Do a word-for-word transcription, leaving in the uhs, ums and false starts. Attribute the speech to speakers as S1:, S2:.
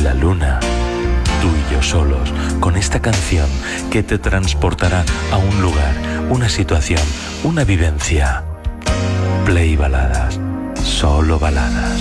S1: la luna, tú y yo solos, con esta canción que te transportará a un lugar, una situación, una vivencia. Play Baladas, solo baladas.